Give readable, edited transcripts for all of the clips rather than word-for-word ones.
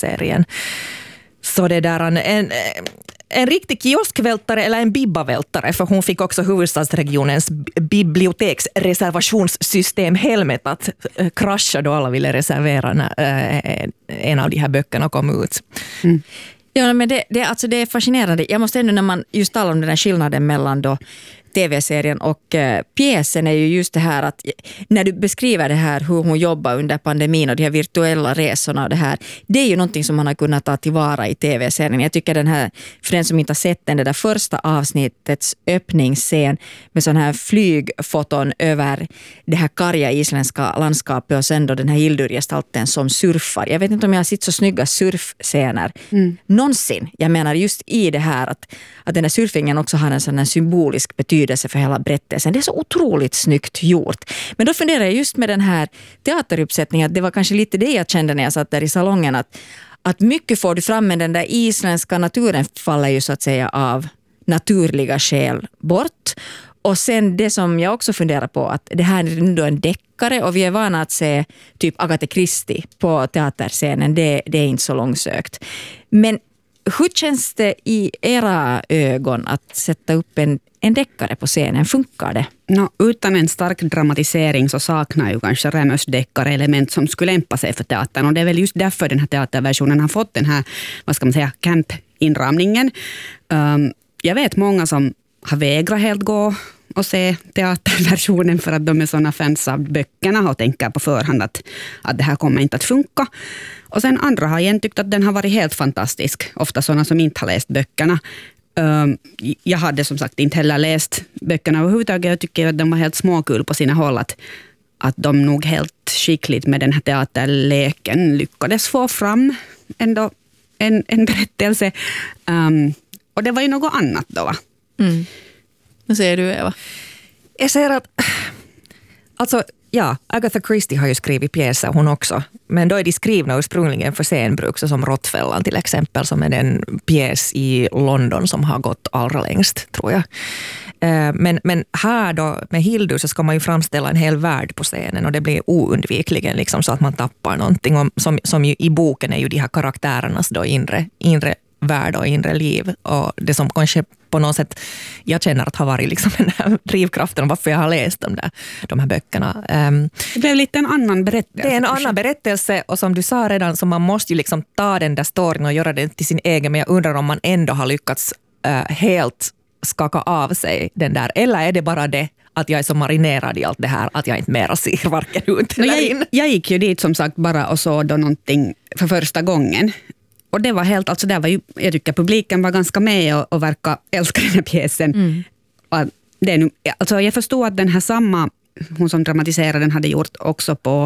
tv-serien. Så det där en riktig kioskvältare eller en bibbavältare, för hon fick också huvudstadsregionens biblioteksreservationssystem Helmet att krascha då alla ville reservera när en av de här böckerna kom ut. Mm. Ja, men det är fascinerande. Jag måste ändå, när man just talar om den här skillnaden mellan då tv-serien och pjäsen, är ju just det här att när du beskriver det här hur hon jobbar under pandemin och de här virtuella resorna och det här, det är ju någonting som man har kunnat ta tillvara i tv-serien. Jag tycker den här, för den som inte har sett den, det där första avsnittets öppningsscen med sån här flygfoton över det här karga isländska landskapet och sen då den här Hildur-gestalten som surfar. Jag vet inte om jag har sett så snygga surfscener någonsin. Jag menar just i det här att den här surfingen också har en sån här symbolisk betydelse för hela berättelsen. Det är så otroligt snyggt gjort. Men då funderar jag just med den här teateruppsättningen att det var kanske lite det jag kände när jag satt där i salongen, att mycket får du fram, med den där isländska naturen faller ju så att säga av naturliga skäl bort. Och sen det som jag också funderar på, att det här är ändå en deckare och vi är vana att se typ Agatha Christie på teaterscenen. Det är inte så långsökt. Men hur känns det i era ögon att sätta upp en deckare på scenen? Funkar det? Utan en stark dramatisering så saknar ju kanske Rämös deckare element som skulle lämpa sig för teatern. Och det är väl just därför den här teaterversionen har fått den här, vad ska man säga, camp-inramningen. Jag vet många som har vägrat helt gå och se teaterversionen för att de är sådana fans av böckerna och tänker på förhand att det här kommer inte att funka. Och sen andra har igen tyckt att den har varit helt fantastisk. Ofta sådana som inte har läst böckerna. Jag hade som sagt inte heller läst böckerna överhuvudtaget. Jag tycker att de var helt småkul på sina håll. Att de nog helt skickligt med den här teaterleken lyckades få fram ändå en berättelse. Och det var ju något annat då, va? Mm. Vad säger du, Eva? Jag säger att alltså, ja, Agatha Christie har ju skrivit pjäser hon också. Men då är de skrivna ursprungligen för scenbruk, så som Råttfällan till exempel, som är den pjäs i London som har gått allra längst, tror jag. Men här då med Hildur så ska man ju framställa en hel värld på scenen och det blir oundvikligen liksom så att man tappar någonting. Som ju i boken är ju de här karaktärernas då inre värld och inre liv, och det som kanske på något sätt jag känner att har varit liksom den här drivkraften och varför jag har läst de här böckerna. Det blev lite en annan berättelse. Det är en annan berättelse, och som du sa redan, så man måste ju liksom ta den där storyn och göra den till sin egen, men jag undrar om man ändå har lyckats helt skaka av sig den där, eller är det bara det att jag är så marinerad i allt det här att jag inte mera ser varken ut eller in. Jag gick ju dit som sagt bara och såg då någonting för första gången. Och det var helt, alltså där var ju, jag tycker publiken var ganska med och verkar älska den här pjäsen. Mm. Det är nu, alltså jag förstår att den här samma, hon som dramatiserade den hade gjort också på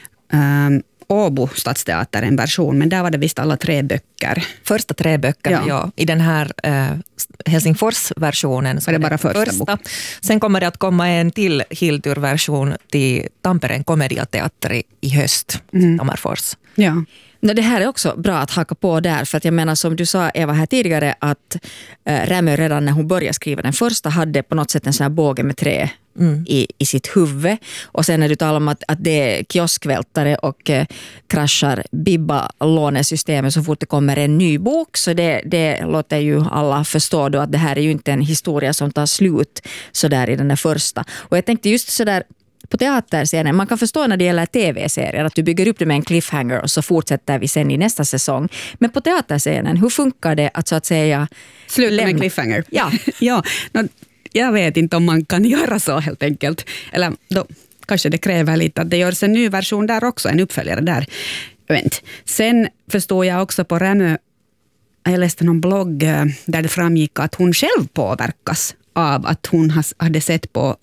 Åbo stadsteater en version, men där var det visst alla 3 böcker. Första 3 böckerna, ja. I den här Helsingfors-versionen så är det bara första bok. Sen kommer det att komma en till Hildur-version till Tampereen komediateater i höst, Tammerfors. Ja. Det här är också bra att haka på där, för att jag menar som du sa, Eva, här tidigare, att Rämö redan när hon började skriva den första hade på något sätt en sån här båge med trä i sitt huvud. Och sen när du talar om att det är kioskvältare och kraschar Bibba-lånesystemet så fort det kommer en ny bok, så det låter ju alla förstå då att det här är ju inte en historia som tar slut så där i den där första. Och jag tänkte just så där på teaterscenen, man kan förstå när det gäller tv-serier att du bygger upp det med en cliffhanger och så fortsätter vi sen i nästa säsong. Men på teaterscenen, hur funkar det att så att säga sluta med cliffhanger? Ja. Ja, jag vet inte om man kan göra så helt enkelt. Eller då kanske det kräver lite att det görs en ny version där också, en uppföljare där. Jag vet inte. Sen förstår jag också på Rämö, jag läste någon blogg där det framgick att hon själv påverkas av att hon hade sett på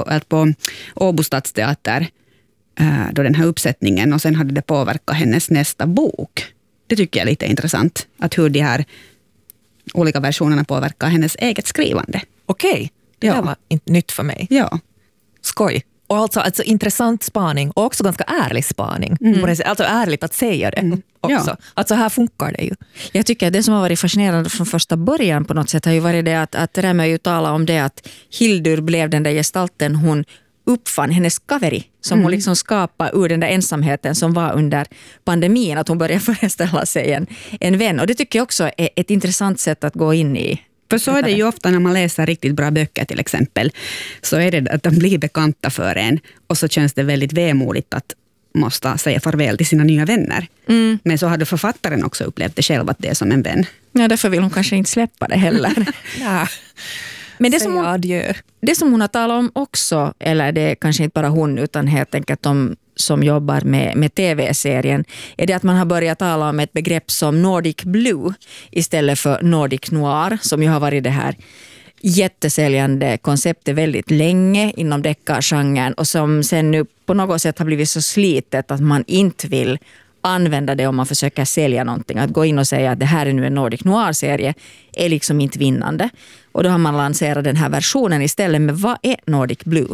Åbo stadsteater då den här uppsättningen, och sen hade det påverkat hennes nästa bok. Det tycker jag är lite intressant, att hur de här olika versionerna påverkar hennes eget skrivande. Okej, det här var inte nytt för mig. Ja. Skoj. Och alltså intressant spaning och också ganska ärlig spaning. Alltså ärligt att säga det också. Ja. Alltså här funkar det ju. Jag tycker att det som har varit fascinerande från första början på något sätt har ju varit det att Rämö ju talar om det att Hildur blev den där gestalten hon uppfann hennes kaveri som hon liksom skapade ur den där ensamheten som var under pandemin, att hon började föreställa sig en vän. Och det tycker jag också är ett intressant sätt att gå in i. För så är det ju ofta när man läser riktigt bra böcker till exempel, så är det att de blir bekanta för en och så känns det väldigt vemodigt att måste säga farväl till sina nya vänner. Men så hade författaren också upplevt det själv, att det är som en vän. Ja, därför vill hon kanske inte släppa det heller. Ja. Men det som hon har talat om också, eller det är kanske inte bara hon utan helt enkelt de som jobbar med tv-serien, är det att man har börjat tala om ett begrepp som Nordic Blue istället för Nordic Noir, som ju har varit det här jättesäljande konceptet väldigt länge inom deckargenren och som sen nu på något sätt har blivit så slitet att man inte vill använda det om man försöker sälja någonting. Att gå in och säga att det här är nu en Nordic Noir-serie är liksom inte vinnande. Och då har man lanserat den här versionen istället. Men vad är Nordic Blue?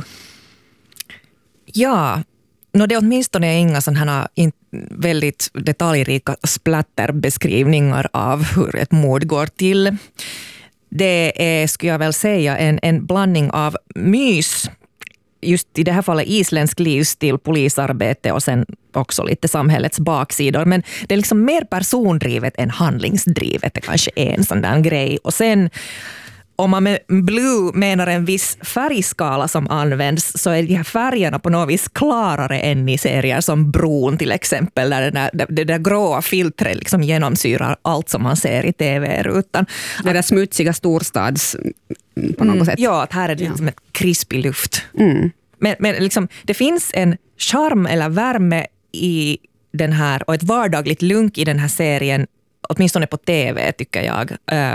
Ja, det är åtminstone inga sådana här väldigt detaljrika splatterbeskrivningar av hur ett mord går till. Det är, skulle jag väl säga, en blandning av mys, just i det här fallet isländsk livsstil, polisarbete och sen också lite samhällets baksidor. Men det är liksom mer persondrivet än handlingsdrivet. Det kanske är en sån där grej. Och sen om man med blue menar en viss färgskala som används, så är de här färgerna på något vis klarare än i serier som Bron till exempel, där det där gråa filtret liksom genomsyrar allt som man ser i tv-rutan. Det där smutsiga storstads på något sätt. Ja, att här är det liksom ett krispig luft. Men liksom, det finns en charm eller värme i den här och ett vardagligt lunk i den här serien, åtminstone på tv tycker jag.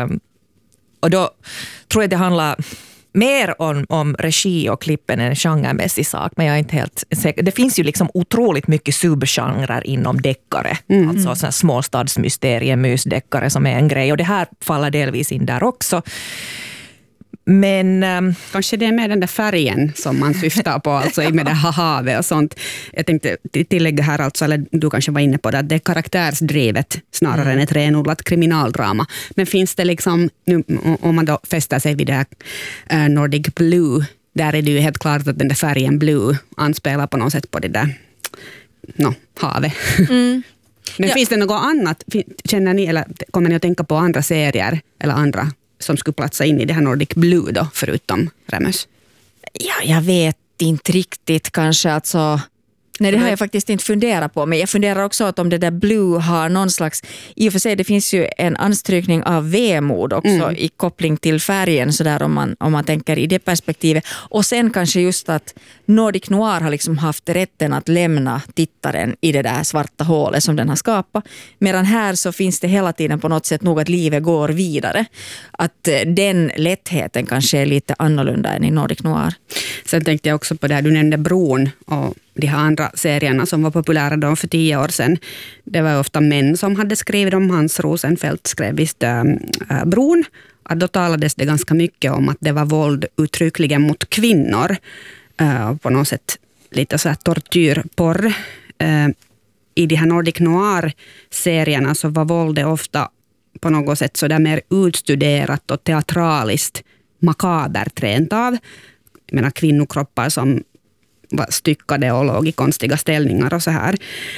Och då tror jag det handlar mer om regi och klippen än en genremässig sak, men jag är inte helt säker. Det finns ju liksom otroligt mycket subgenrer inom deckare. Alltså sådana småstadsmysterier, mysdeckare som är en grej. Och det här faller delvis in där också. Men kanske det är med den där färgen som man syftar på, alltså med det havet och sånt. Jag tänkte tillägga här, alltså, eller du kanske var inne på det, att det är karaktärsdrivet snarare än ett renodlat kriminaldrama. Men finns det liksom, nu, om man då fäster sig vid det här Nordic Blue, där är det ju helt klart att den där färgen blue anspelar på något sätt på det där havet. Men finns det något annat, känner ni, eller kommer ni att tänka på andra serier eller andra som skulle platsa in i det här Nordic Blue då, förutom Remus? Ja, jag vet inte riktigt kanske. Alltså, nej, det har jag faktiskt inte funderat på. Men jag funderar också att om det där Blue har någon slags... I och för sig, det finns ju en anstrykning av vemod också i koppling till färgen, så där om man tänker i det perspektivet. Och sen kanske just att Nordic Noir har liksom haft rätten att lämna tittaren i det där svarta hålet som den har skapat. Medan här så finns det hela tiden på något sätt nog att livet går vidare. Att den lättheten kanske är lite annorlunda än i Nordic Noir. Sen tänkte jag också på det här, du nämnde Bron och de här andra serierna som var populära då för 10 år sedan. Det var ofta män som hade skrivit om. Hans Rosenfeldt skrev visst Bron. Då talades det ganska mycket om att det var våld uttryckligen mot kvinnor. På något sätt lite så här tortyrporr. I de här Nordic Noir-serierna så var våldet ofta på något sätt så där mer utstuderat och teatraliskt makabert rent av. Jag menar kvinnokroppar som var styckade och låg i konstiga ställningar och så här.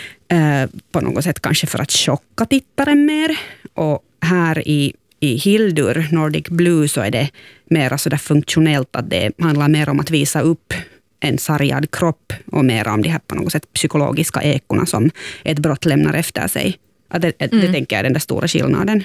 På något sätt kanske för att chocka tittaren mer. Och här i Hildur, Nordic Blue, så är det mer så där funktionellt, att det handlar mer om att visa upp en sargad kropp och mer om de här på något sätt psykologiska ekorna som ett brott lämnar efter sig. Att det tänker jag är den där stora skillnaden.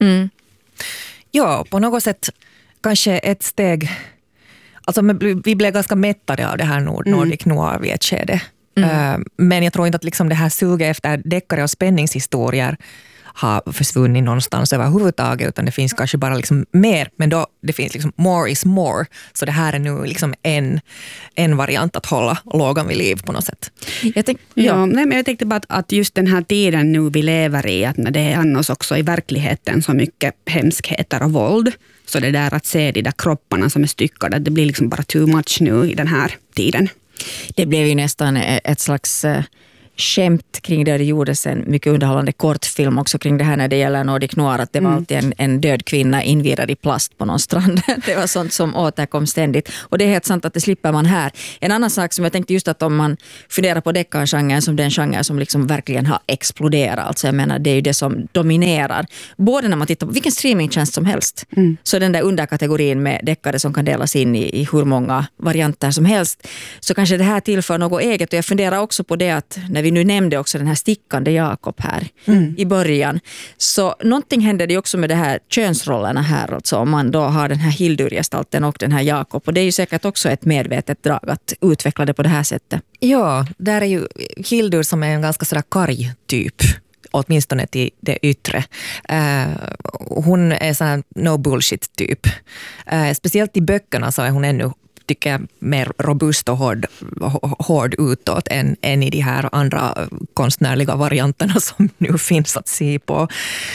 Ja, på något sätt kanske ett steg... Alltså, vi blev ganska mättade av det här Nordic Noir vid ett skede. Men jag tror inte att liksom det här suget efter deckare och spänningshistorier har försvunnit någonstans överhuvudtaget, utan det finns kanske bara liksom mer, men då det finns liksom more is more, så det här är nu liksom en variant att hålla lågan vid liv på något sätt. Jag tänkte bara att just den här tiden nu vi lever i, att när det är annars också i verkligheten så mycket hemskheter och våld, så det där att se de där kropparna som är styckade, det blir liksom bara too much nu i den här tiden. Det blev ju nästan ett slags skämt kring det gjordes en mycket underhållande kortfilm också kring det här när det gäller Nordic Noir, att det var alltid en död kvinna invirad i plast på någon strand. Det var sånt som återkom ständigt. Och det är helt sant att det slipper man här. En annan sak som jag tänkte just att om man funderar på deckargenren som den genre som liksom verkligen har exploderat. Alltså jag menar, det är ju det som dominerar. Både när man tittar på vilken streamingtjänst som helst. Så den där underkategorin med deckare som kan delas in i hur många varianter som helst. Så kanske det här tillför något eget. Och jag funderar också på det att när vi nu nämnde också den här stickande Jakob här i början. Så någonting händer det också med det här könsrollerna här. Alltså om man då har den här Hildur-gestalten och den här Jakob. Och det är ju säkert också ett medvetet drag att utveckla det på det här sättet. Ja, där är ju Hildur som är en ganska sådär karg typ. Åtminstone till det yttre. Hon är sån no bullshit typ. Speciellt i böckerna så är hon ännu, tycker jag, mer robust och hård utåt än i de här andra konstnärliga varianterna som nu finns att se på.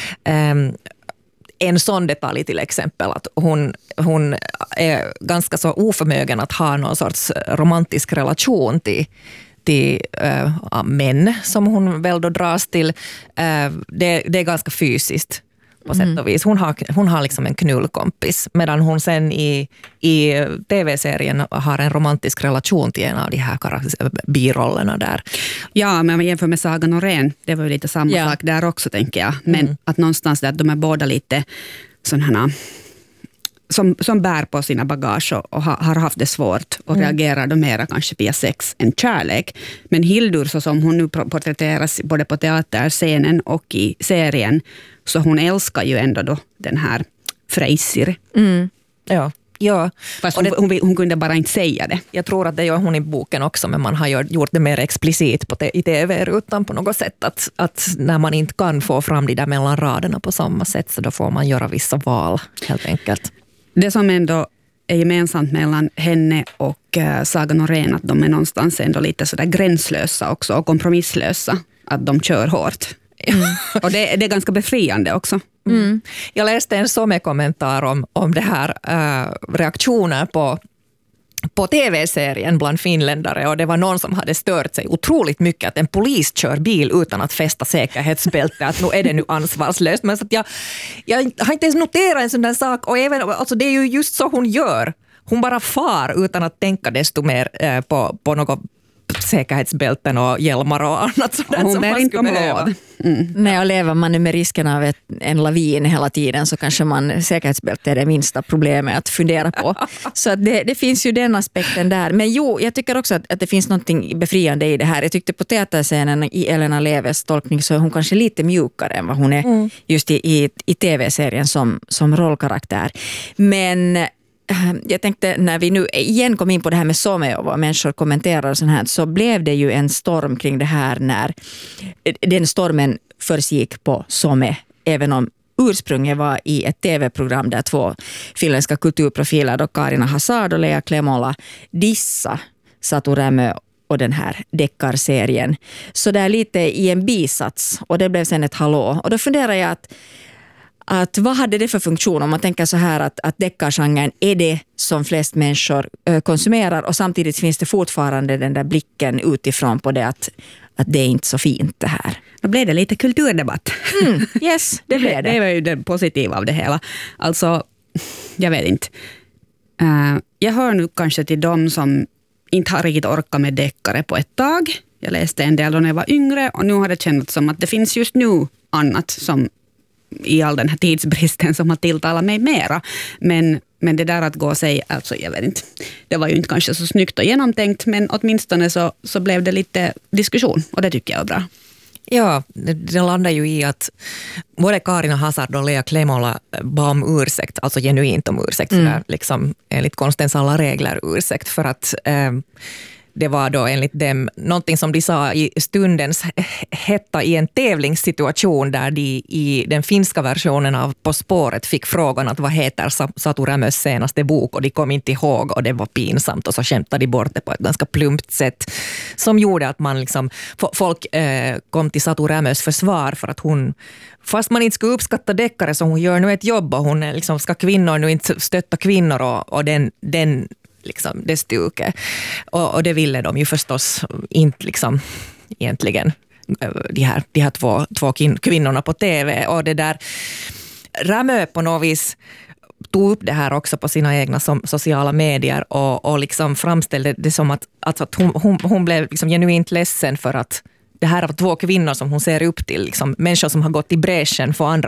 En sån detalj till exempel att hon är ganska så oförmögen att ha någon sorts romantisk relation till män som hon väl då dras till. Det är ganska fysiskt på sätt och vis. Hon har liksom en knullkompis medan hon sen i tv-serien har en romantisk relation till en av de här birollerna där. Ja, men om man jämför med Saga Norén, det var ju lite samma sak där också tänker jag. Men att någonstans där de är båda lite sådana som bär på sina bagage och har haft det svårt och reagerar då mera kanske via sex än kärlek. Men Hildur, så som hon nu porträtteras både på teaterscenen och i serien, så hon älskar ju ändå då den här Freysir. Ja. Fast hon kunde bara inte säga det. Jag tror att det gör hon i boken också, men man har gjort det mer explicit i tv-rutan på något sätt. Att när man inte kan få fram de där mellan raderna på samma sätt, så då får man göra vissa val helt enkelt. Det som ändå är gemensamt mellan henne och Saga Norén, att de är någonstans ändå lite sådär gränslösa också och kompromisslösa. Att de kör hårt. Och det är ganska befriande också. Jag läste en sommarkommentar om det här reaktioner på tv-serien bland finländare, och det var någon som hade stört sig otroligt mycket att en polis kör bil utan att fästa säkerhetsbälte, att nu är det nu ansvarslöst. Men så att jag har inte ens noterat en sån där sak, och även, alltså det är ju just så hon gör. Hon bara far utan att tänka desto mer på något säkerhetsbälten och hjälmar och annat sådant hon som man skulle behöva. När jag lever man nu med risken av en lavin hela tiden, så kanske säkerhetsbälte är det minsta problemet att fundera på. Så att det finns ju den aspekten där. Men jag tycker också att det finns något befriande i det här. Jag tyckte på teaterscenen i Elena Leves tolkning så är hon kanske lite mjukare än vad hon är just i tv-serien som rollkaraktär. Men jag tänkte, när vi nu igen kom in på det här med Some och vad människor kommenterar och sånt här, så blev det ju en storm kring det här när den stormen försiggick på Some, även om ursprunget var i ett tv-program där 2 finländska kulturprofiler, då Kaarina Hazard och Lea Klemola, dissa Satu Rämö och den här deckarserien. Så där lite i en bisats, och det blev sen ett hallå. Och då funderar jag att vad hade det för funktion om man tänker så här att deckargenren är det som flest människor konsumerar, och samtidigt finns det fortfarande den där blicken utifrån på det att det är inte så fint det här. Då blev det lite kulturdebatt. Yes, det blev det. Det var ju det positiva av det hela. Alltså, jag vet inte. Jag hör nu kanske till dem som inte har riktigt orkat med deckare på ett tag. Jag läste en del när jag var yngre, och nu har det känts som att det finns just nu annat som i all den här tidsbristen som har tilltalat mig mera. Men det där att gå och säga, alltså jag vet inte, det var ju inte kanske så snyggt och genomtänkt, men åtminstone så blev det lite diskussion, och det tycker jag är bra. Ja, det landar ju i att både Kaarina Hazard och Lea Klemola bad om ursäkt, alltså genuint om ursäkt, liksom, enligt konstens alla regler ursäkt, för att det var då enligt dem någonting som de sa i stundens hetta i en tävlingssituation där de i den finska versionen av På spåret fick frågan att vad heter Satu Rämös senaste bok, och de kom inte ihåg och det var pinsamt, och så skämtade de bort det på ett ganska plumpt sätt som gjorde att man liksom, folk kom till Satu Rämös försvar för att hon, fast man inte skulle uppskatta deckare så hon gör nu ett jobb, och hon liksom, ska kvinnor nu inte stötta kvinnor och den liksom, det stuket. Och det ville de ju förstås inte liksom egentligen de här två kvinnorna på TV. Och det där Ramö på något vis tog upp det här också på sina egna sociala medier och liksom framställde det som att hon blev liksom genuint ledsen för att det här var två kvinnor som hon ser upp till, liksom, människor som har gått i bräschen för andra